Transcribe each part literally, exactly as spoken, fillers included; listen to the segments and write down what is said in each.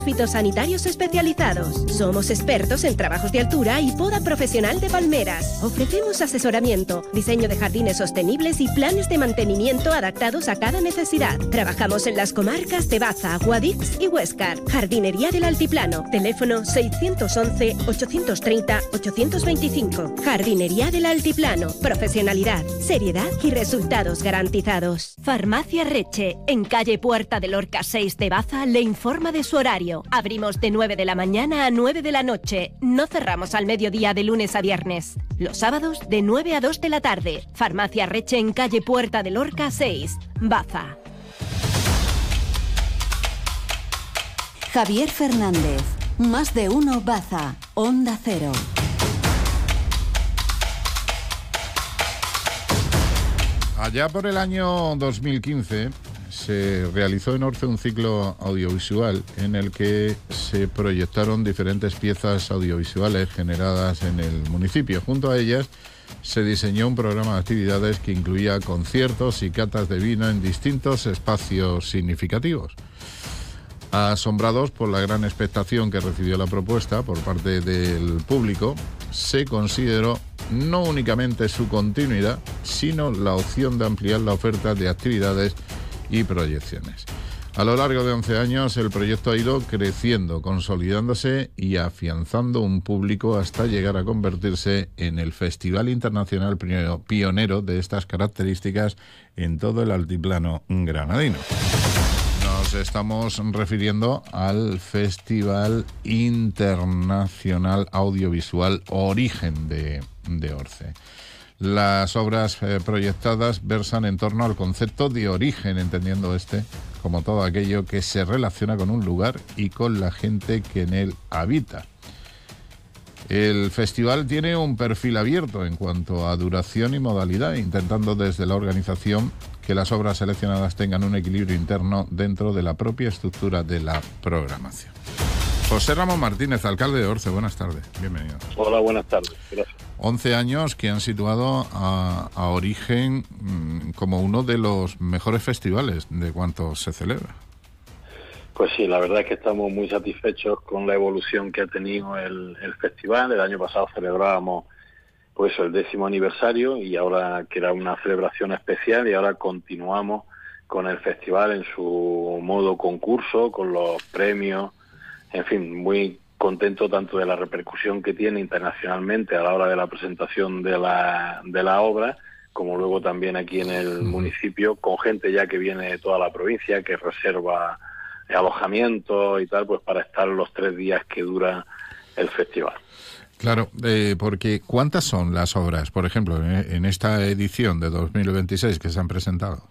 Fitosanitarios especializados. Somos expertos en trabajos de altura y poda profesional de palmeras. Ofrecemos asesoramiento, diseño de jardines sostenibles y planes de mantenimiento adaptados a cada necesidad. Trabajamos en las comarcas de Baza, Guadix y Huéscar. Jardinería del Altiplano. Teléfono seiscientos once, ochocientos treinta, ochocientos veinticinco. Jardinería del Altiplano. Profesionalidad, seriedad y resultados garantizados. Farmacia Reche, en calle Puerta del Lorca seis de Baza, le informa de su horario. Abrimos de nueve de la mañana a nueve de la noche. No cerramos al mediodía de lunes a viernes. Los sábados de nueve a dos de la tarde. Farmacia Reche en calle Puerta del Lorca seis, Baza. Javier Fernández, Más de Uno Baza, Onda Cero. Allá por el año dos mil quince se realizó en Orce un ciclo audiovisual en el que se proyectaron diferentes piezas audiovisuales generadas en el municipio. Junto a ellas se diseñó un programa de actividades que incluía conciertos y catas de vino en distintos espacios significativos. Asombrados por la gran expectación que recibió la propuesta por parte del público, se consideró no únicamente su continuidad, sino la opción de ampliar la oferta de actividades y proyecciones. A lo largo de once años, el proyecto ha ido creciendo, consolidándose y afianzando un público hasta llegar a convertirse en el festival internacional pionero de estas características en todo el altiplano granadino. Nos estamos refiriendo al Festival Internacional Audiovisual Origen de, de Orce. Las obras eh, proyectadas versan en torno al concepto de origen, entendiendo este como todo aquello que se relaciona con un lugar y con la gente que en él habita. El festival tiene un perfil abierto en cuanto a duración y modalidad, intentando desde la organización que las obras seleccionadas tengan un equilibrio interno dentro de la propia estructura de la programación. José Ramón Martínez, alcalde de Orce, buenas tardes, bienvenido. Hola, buenas tardes, gracias. once años que han situado a, a Origen mmm, como uno de los mejores festivales de cuanto se celebra. Pues sí, la verdad es que estamos muy satisfechos con la evolución que ha tenido el, el festival. El año pasado celebrábamos pues el décimo aniversario y ahora que era una celebración especial y ahora continuamos con el festival en su modo concurso, con los premios, en fin, muy contento tanto de la repercusión que tiene internacionalmente a la hora de la presentación de la, de la obra, como luego también aquí en el municipio, con gente ya que viene de toda la provincia, que reserva alojamiento y tal, pues para estar los tres días que dura el festival. Claro, eh, porque ¿cuántas son las obras, por ejemplo, en, en esta edición de dos mil veintiséis que se han presentado?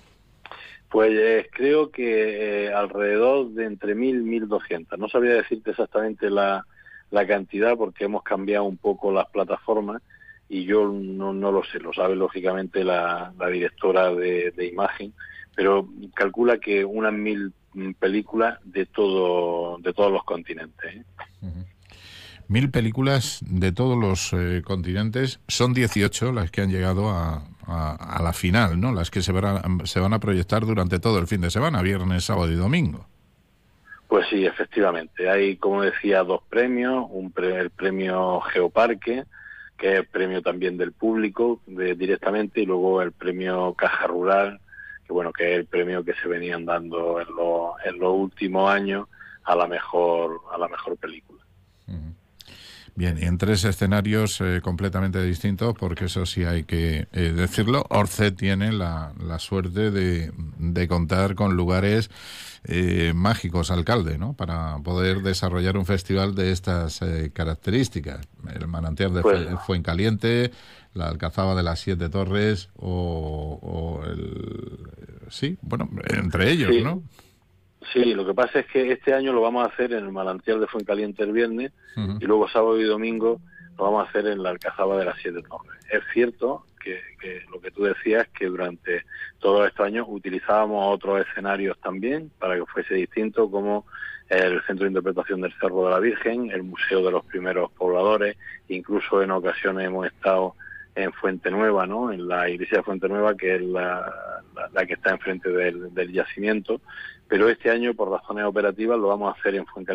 Pues eh, creo que eh, alrededor de entre mil y mil doscientas. No sabría decirte exactamente la, la cantidad porque hemos cambiado un poco las plataformas y yo no, no lo sé, lo sabe lógicamente la, la directora de, de imagen, pero calcula que unas mil películas de todo de todos los continentes. ¿eh? Uh-huh. Mil películas de todos los eh, continentes, son dieciocho las que han llegado a, a, a la final, ¿no? Las que se van, a, se van a proyectar durante todo el fin de semana, viernes, sábado y domingo. Pues sí, efectivamente. Hay, como decía, dos premios, un pre, el premio Geoparque, que es el premio también del público de, directamente, y luego el premio Caja Rural, que bueno, que es el premio que se venían dando en, lo, en los últimos años a la mejor, a la mejor película. Uh-huh. Bien, y en tres escenarios eh, completamente distintos, porque eso sí hay que eh, decirlo. Orce tiene la, la suerte de, de contar con lugares eh, mágicos, alcalde, ¿no? Para poder desarrollar un festival de estas eh, características. El manantial de pues, Fuencaliente, la Alcazaba de las Siete Torres o, o el... Sí, bueno, entre ellos, sí. ¿no? Sí, lo que pasa es que este año lo vamos a hacer en el manantial de Fuencaliente el viernes uh-huh. y luego sábado y domingo lo vamos a hacer en la Alcazaba de las Siete Torres. Es cierto que, que lo que tú decías, que durante todos estos años utilizábamos otros escenarios también para que fuese distinto, como el Centro de Interpretación del Cerro de la Virgen, el Museo de los Primeros Pobladores, incluso en ocasiones hemos estado en Fuente Nueva, ¿no? En la iglesia de Fuente Nueva, que es la, la, la que está enfrente del, del yacimiento, pero este año por razones operativas lo vamos a hacer en Fuencaliente.